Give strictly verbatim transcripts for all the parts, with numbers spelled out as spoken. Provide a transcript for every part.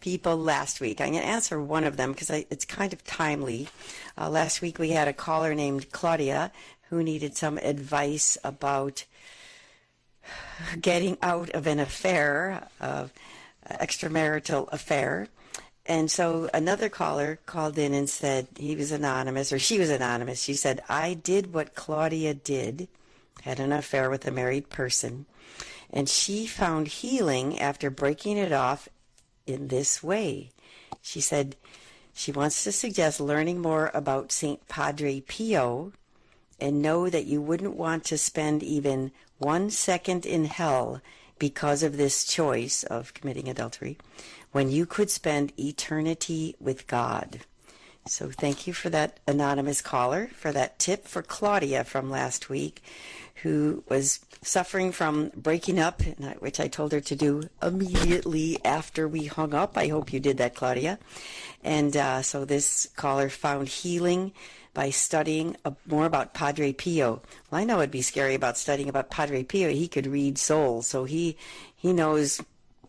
people last week. I'm going to answer one of them because it's kind of timely. Uh, last week we had a caller named Claudia who needed some advice about getting out of an affair, uh, extramarital affair. And so another caller called in and said, he was anonymous, or she was anonymous. She said, I did what Claudia did, had an affair with a married person, and she found healing after breaking it off in this way. She said she wants to suggest learning more about Saint Padre Pio, and know that you wouldn't want to spend even one second in hell because of this choice of committing adultery, when you could spend eternity with God. So thank you for that anonymous caller, for that tip for Claudia from last week, who was suffering from breaking up, which I told her to do immediately after we hung up. I hope you did that, Claudia. And uh, so this caller found healing by studying uh, more about Padre Pio. Well, I know it'd be scary about studying about Padre Pio. He could read souls, so he he knows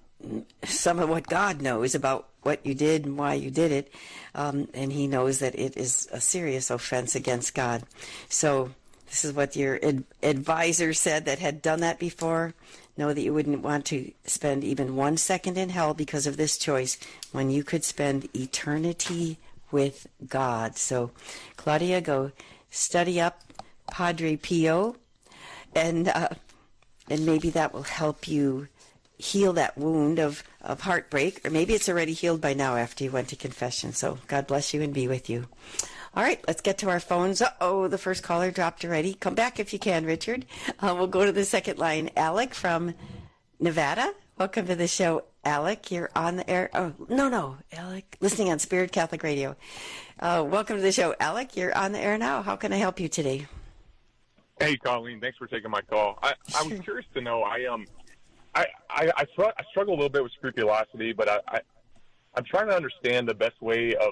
some of what God knows about what you did and why you did it, um, and he knows that it is a serious offense against God. So this is what your ad- advisor said that had done that before. Know that you wouldn't want to spend even one second in hell because of this choice, when you could spend eternity with God. So, Claudia, go study up Padre Pio, and uh, and maybe that will help you heal that wound of, of heartbreak, or maybe it's already healed by now after you went to confession. So, God bless you and be with you. All right, let's get to our phones. Uh-oh, the first caller dropped already. Come back if you can, Richard. Uh, we'll go to the second line. Alec from Nevada. Welcome to the show, Alec. You're on the air. Oh, no, no, Alec. Listening on Spirit Catholic Radio. Uh, welcome to the show, Alec. You're on the air now. How can I help you today? Hey, Colleen. Thanks for taking my call. I, I was curious to know, I um, I, I, I, str- I struggle a little bit with scrupulosity, but I, I, I'm trying to understand the best way of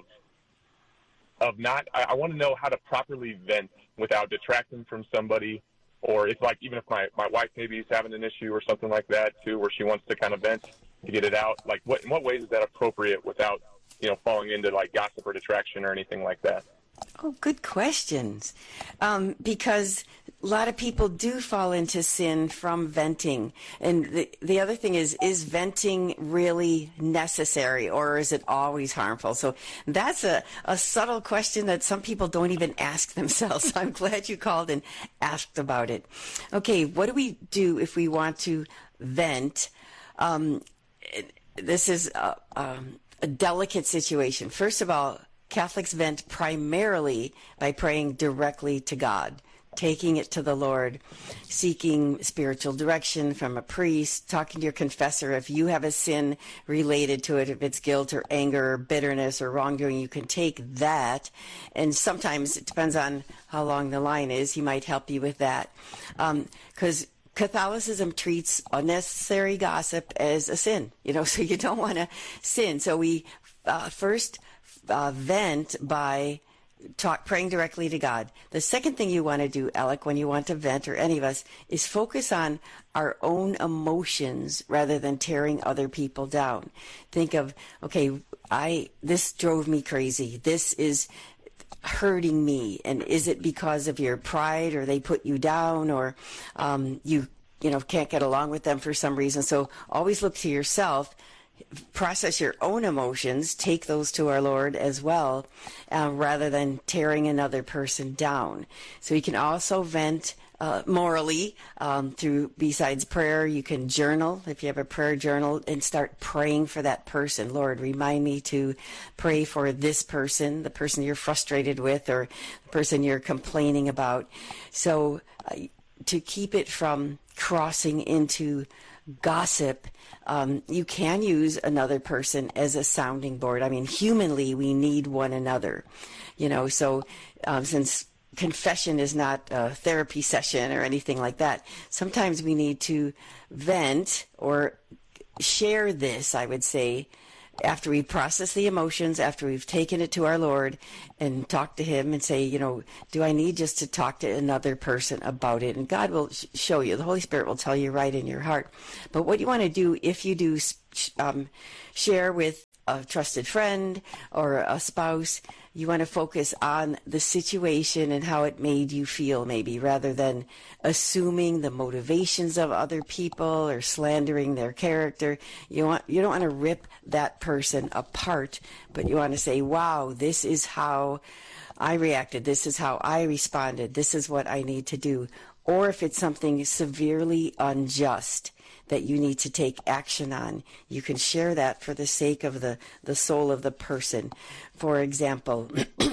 of not, I, I want to know how to properly vent without detracting from somebody, or if, like, even if my, my wife maybe is having an issue or something like that, too, where she wants to kind of vent to get it out. Like, what in what ways is that appropriate without, you know, falling into, like, gossip or detraction or anything like that? Oh, good questions. Um, because a lot of people do fall into sin from venting. And the, the other thing is, is venting really necessary, or is it always harmful? So that's a, a subtle question that some people don't even ask themselves. I'm glad you called and asked about it. Okay, what do we do if we want to vent? Um, this is a, um, a delicate situation. First of all, Catholics vent primarily by praying directly to God, taking it to the Lord, seeking spiritual direction from a priest, talking to your confessor. If you have a sin related to it, if it's guilt or anger or bitterness or wrongdoing, you can take that. And sometimes it depends on how long the line is. He might help you with that. Because um, Catholicism treats unnecessary gossip as a sin, you know, so you don't want to sin. So we uh, first Uh, vent by talk, praying directly to God. The second thing you want to do, Alec, when you want to vent, or any of us, is focus on our own emotions rather than tearing other people down. Think of, okay, I this drove me crazy. This is hurting me, and is it because of your pride, or they put you down, or um, you you know can't get along with them for some reason? So always look to yourself. Process your own emotions, take those to our Lord as well, uh, rather than tearing another person down. So you can also vent uh, morally um, through, besides prayer, you can journal. If you have a prayer journal, and start praying for that person. Lord, remind me to pray for this person, the person you're frustrated with, or the person you're complaining about. So uh, to keep it from crossing into gossip, um, you can use another person as a sounding board. I mean, humanly, we need one another, you know, so um, since confession is not a therapy session or anything like that, sometimes we need to vent or share this, I would say, after we process the emotions, after we've taken it to our Lord and talk to him and say, you know, do I need just to talk to another person about it? And God will sh- show you. The Holy Spirit will tell you right in your heart. But what you want to do, if you do um, share with a trusted friend or a spouse, you want to focus on the situation and how it made you feel, maybe, rather than assuming the motivations of other people or slandering their character. You want you don't want to rip that person apart, but you want to say, wow, this is how I reacted. This is how I responded. This is what I need to do. Or if it's something severely unjust that you need to take action on, you can share that for the sake of the, the soul of the person. For example,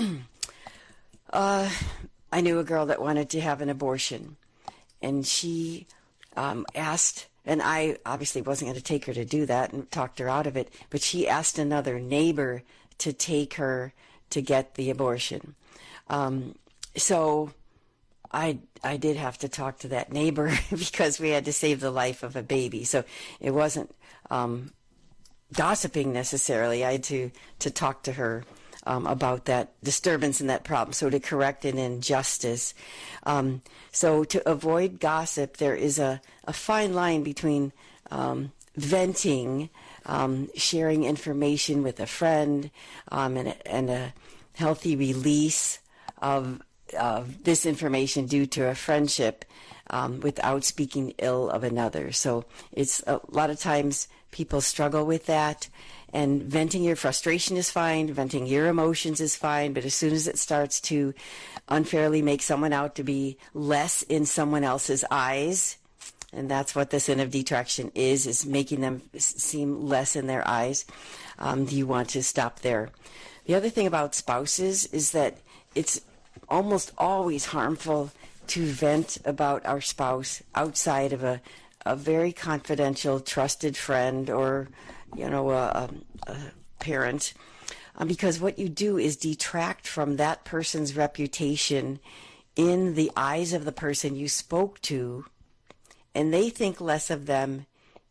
uh, I knew a girl that wanted to have an abortion, and she um, asked, and I obviously wasn't going to take her to do that and talked her out of it, but she asked another neighbor to take her to get the abortion. Um, so I I did have to talk to that neighbor because we had to save the life of a baby. So it wasn't um, gossiping necessarily. I had to, to talk to her um, about that disturbance and that problem, so to correct an injustice. Um, so to avoid gossip, there is a, a fine line between um, venting, um, sharing information with a friend, um, and, and a healthy release of of this information due to a friendship, um, without speaking ill of another. So it's a lot of times people struggle with that, and venting your frustration is fine, venting your emotions is fine, but as soon as it starts to unfairly make someone out to be less in someone else's eyes, and that's what the sin of detraction is, is making them seem less in their eyes, um, you want to stop there. The other thing about spouses is that it's almost always harmful to vent about our spouse outside of a, a very confidential, trusted friend or, you know, a, a parent, um, because what you do is detract from that person's reputation in the eyes of the person you spoke to, and they think less of them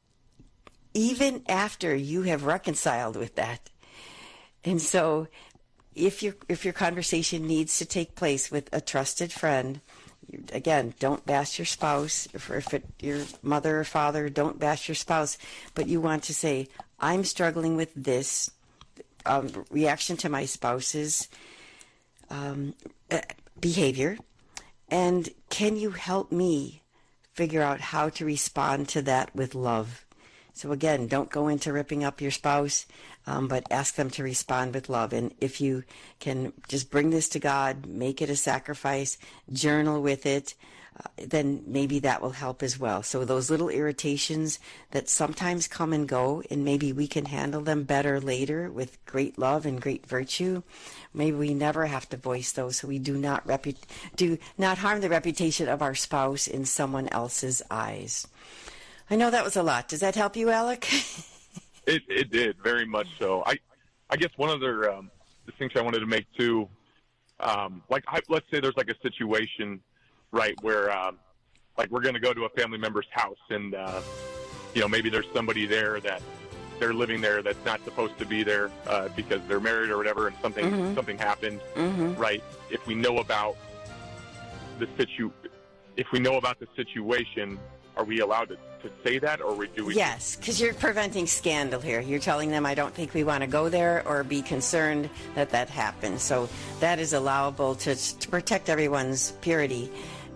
even after you have reconciled with that. And so if your if your conversation needs to take place with a trusted friend, you, again, don't bash your spouse. If, if it, your mother or father, don't bash your spouse. But you want to say, I'm struggling with this um, reaction to my spouse's um, behavior, and can you help me figure out how to respond to that with love? So again, don't go into ripping up your spouse, um, but ask them to respond with love. And if you can just bring this to God, make it a sacrifice, journal with it, uh, then maybe that will help as well. So those little irritations that sometimes come and go, and maybe we can handle them better later with great love and great virtue. Maybe we never have to voice those, so we do not repu- do not harm the reputation of our spouse in someone else's eyes. I know that was a lot. Does that help you, Alec? It it did, very much so. I I guess one other um, distinction I wanted to make too, um, like I, let's say there's like a situation, right, where um, like we're going to go to a family member's house, and uh, you know, maybe there's somebody there that they're living there that's not supposed to be there uh, because they're married or whatever, and something mm-hmm. something happened, mm-hmm. right? If we know about the situ, if we know about the situation, are we allowed to, to say that, or do we? Yes, because you're preventing scandal here. You're telling them, I don't think we want to go there or be concerned that that happens. So that is allowable to, to protect everyone's purity.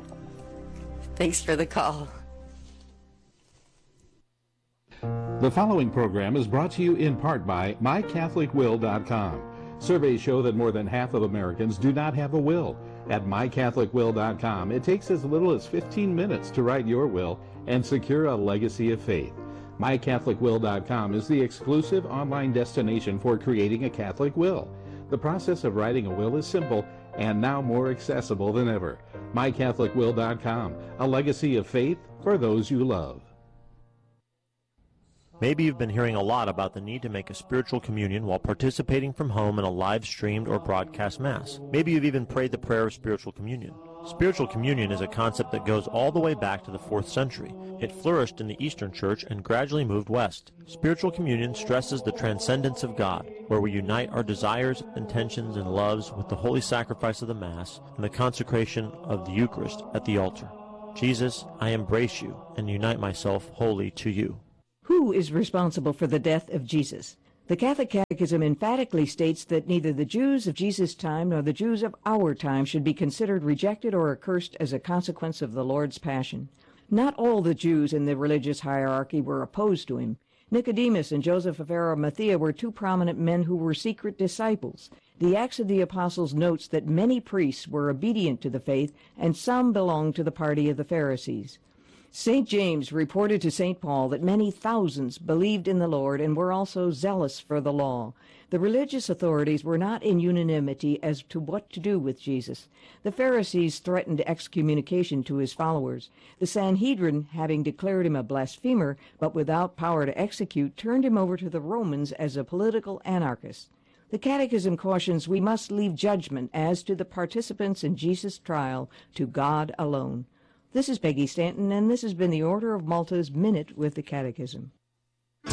Thanks for the call. The following program is brought to you in part by my catholic will dot com. Surveys show that more than half of Americans do not have a will. At my catholic will dot com, it takes as little as fifteen minutes to write your will and secure a legacy of faith. my catholic will dot com is the exclusive online destination for creating a Catholic will. The process of writing a will is simple and now more accessible than ever. my catholic will dot com, a legacy of faith for those you love. Maybe you've been hearing a lot about the need to make a spiritual communion while participating from home in a live-streamed or broadcast Mass. Maybe you've even prayed the prayer of spiritual communion. Spiritual communion is a concept that goes all the way back to the fourth century. It flourished in the Eastern Church and gradually moved west. Spiritual communion stresses the transcendence of God, where we unite our desires, intentions, and loves with the holy sacrifice of the Mass and the consecration of the Eucharist at the altar. Jesus, I embrace you and unite myself wholly to you. Who is responsible for the death of Jesus? The Catholic Catechism emphatically states that neither the Jews of Jesus' time nor the Jews of our time should be considered rejected or accursed as a consequence of the Lord's passion. Not all the Jews in the religious hierarchy were opposed to him. Nicodemus and Joseph of Arimathea were two prominent men who were secret disciples. The Acts of the Apostles notes that many priests were obedient to the faith, and some belonged to the party of the Pharisees. Saint James reported to Saint Paul that many thousands believed in the Lord and were also zealous for the law. The religious authorities were not in unanimity as to what to do with Jesus. The Pharisees threatened excommunication to his followers. The Sanhedrin, having declared him a blasphemer, but without power to execute, turned him over to the Romans as a political anarchist. The Catechism cautions we must leave judgment as to the participants in Jesus' trial to God alone. This is Peggy Stanton, and this has been the Order of Malta's Minute with the Catechism.